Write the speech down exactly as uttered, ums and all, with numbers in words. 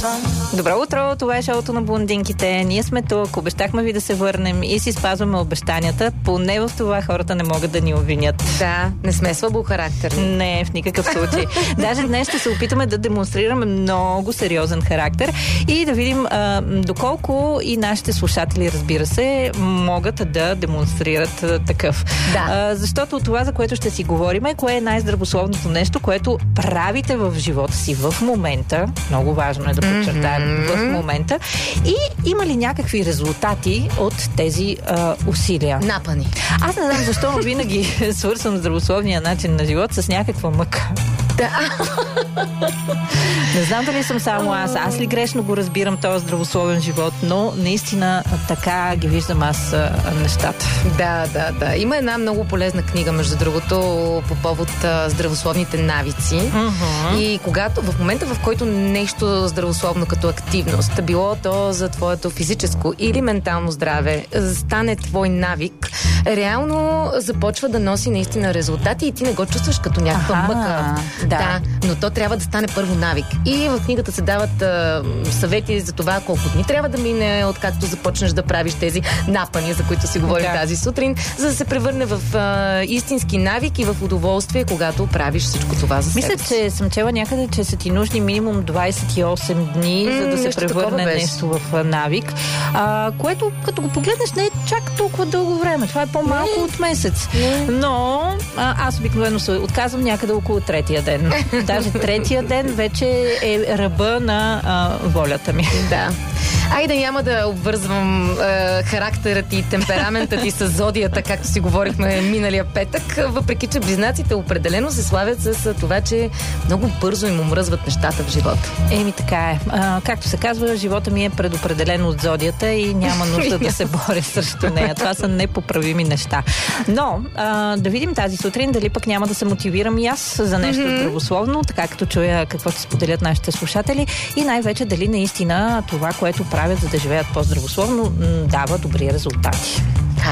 Добро утро, това е шоуто на блондинките. Ние сме тук, обещахме ви да се върнем и си спазваме обещанията. Поне в това хората не могат да ни обвинят. Да, не сме слабохарактерни. Не, в никакъв случай. Даже днес ще се опитаме да демонстрираме много сериозен характер и да видим а, доколко и нашите слушатели, разбира се, могат да демонстрират а, такъв. Да. А, защото това, за което ще си говорим, е кое е най-здравословното нещо, което правите в живота си в момента. Много важно е да подчертаем mm-hmm. в момента. И има ли някакви резултати от тези а, усилия? Напани. Аз не знам защо, но винаги свързвам здравословния начин на живот с някаква мъка. Да. Не знам дали съм само аз. Аз ли грешно го разбирам този здравословен живот, но наистина така ги виждам аз а, нещата. Да, да, да. Има една много полезна книга, между другото, по повод а, здравословните навици. Uh-huh. И когато, в момента, в който нещо здравословно като активност, било то за твоето физическо или ментално здраве, стане твой навик, реално започва да носи наистина резултати и ти не го чувстваш като някаква Аха, мъка. да. Да, но то трябва да стане първо навик. И в книгата се дават а, съвети за това колко дни трябва да мине, откакто започнеш да правиш тези напани, за които си говорим да. тази сутрин, за да се превърне в а, истински навик и в удоволствие, когато правиш всичко това за себе Мисля, си. че съм чела някъде, че са ти нужни минимум двайсет и осем дни, М, за да се нещо превърне такова беше. нещо в а, навик. А, което, като го погледнеш, не е чак толкова дълго време. Това е по-малко Не. от месец. Не. Но а, аз обикновено се отказвам някъде около третия ден. Даже третия ден вече е ръба на а, волята ми. Да. Айде няма да обвързвам е, характерът и темпераментът ти с зодията, както си говорихме миналия петък, въпреки че близнаците определено се славят с това, че много бързо им омръзват нещата в живота. Еми така е. А, както се казва, живота ми е предопределен от зодията и няма нужда да се боря срещу нея. Това са непоправими неща. Но а, да видим тази сутрин дали пък няма да се мотивирам и аз за нещо mm-hmm. здравословно, така като чуя какво ще споделят нашите слушатели и най-вече дали наистина това, което правят, за да живеят по-здравословно, дава добри резултати.